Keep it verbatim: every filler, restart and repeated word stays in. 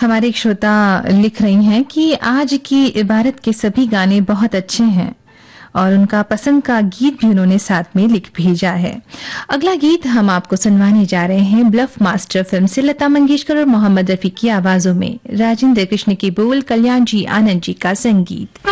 हमारे एक श्रोता लिख रही हैं कि आज की भारत के सभी गाने बहुत अच्छे हैं और उनका पसंद का गीत भी उन्होंने साथ में लिख भेजा है। अगला गीत हम आपको सुनवाने जा रहे हैं ब्लफ मास्टर फिल्म से, लता मंगेशकर और मोहम्मद रफी की आवाजों में, राजेंद्र कृष्ण के बोल, कल्याण जी आनंद जी का संगीत।